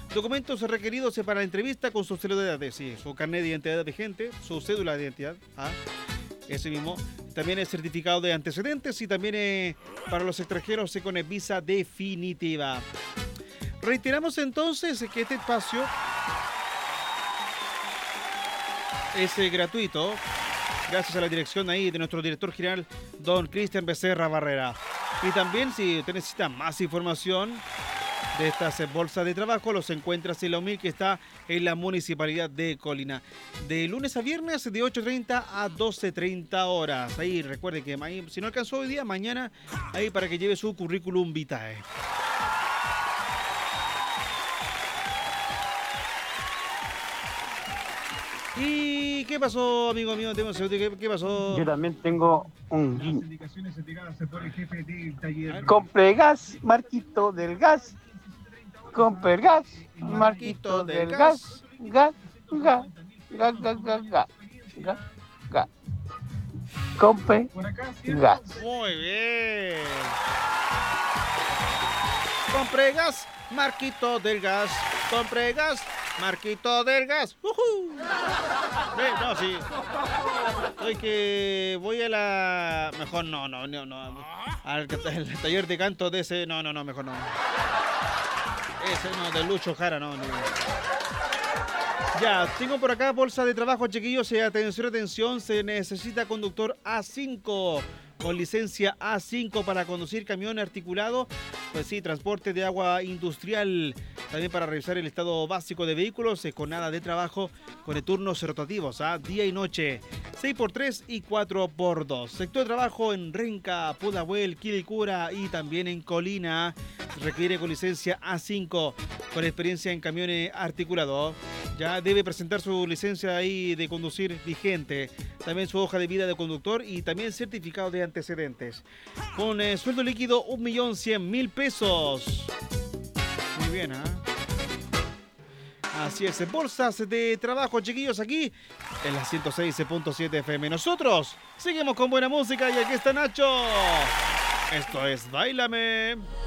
Documentos requeridos para la entrevista con su cédula de identidad, sí, su carnet de identidad vigente, su cédula de identidad, ese mismo. También el certificado de antecedentes y también para los extranjeros con visa definitiva. Reiteramos entonces que este espacio es gratuito, gracias a la dirección ahí de nuestro director general, don Cristian Becerra Barrera. Y también, si usted necesita más información de estas bolsas de trabajo, los encuentras en la UMIL, que está en la Municipalidad de Colina. De lunes a viernes, de 8:30 a 12:30 horas. Ahí recuerde que si no alcanzó hoy día, mañana, ahí para que lleve su currículum vitae. ¿Y qué pasó, amigo mío? ¿Qué pasó? Yo también tengo un... Compre gas, Marquito del gas. Compre gas, Marquito del gas. Gas, gas, gas, gas, gas, gas, gas, gas. Compre gas. Muy bien. Compre gas, Marquito del gas. Compre gas, Marquito del gas. No, sí. Soy que voy a la... Mejor no. Al taller de canto de ese... No, mejor no. Ese no, de Lucho Jara, no. Ya, tengo por acá bolsa de trabajo, chiquillos. Atención, se necesita conductor A5 con licencia A5 para conducir camión articulado. Pues sí, transporte de agua industrial. También para revisar el estado básico de vehículos, con nada de trabajo, con turnos rotativos, día y noche, 6x3 y 4x2. Sector de trabajo en Renca, Pudahuel, Quilicura y también en Colina. Requiere con licencia A5, con experiencia en camiones articulados. Ya debe presentar su licencia ahí de conducir vigente. También su hoja de vida de conductor y también certificado de antecedentes. Con sueldo líquido 1.100.000 pesos. Muy bien, Así es, bolsas de trabajo, chiquillos, aquí en la 106.7 FM. Nosotros seguimos con buena música y aquí está Nacho. Esto es Báilame.